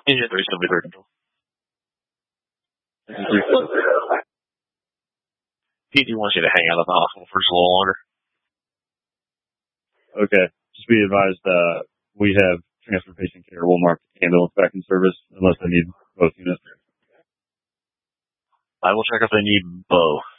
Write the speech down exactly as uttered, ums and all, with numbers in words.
Yeah, there's gonna be there. Pete wants you to hang out at the hospital for just a little longer. Okay. Just be advised, uh, we have transportation care. We'll mark ambulance back in service unless they need both units. I will check if they need both.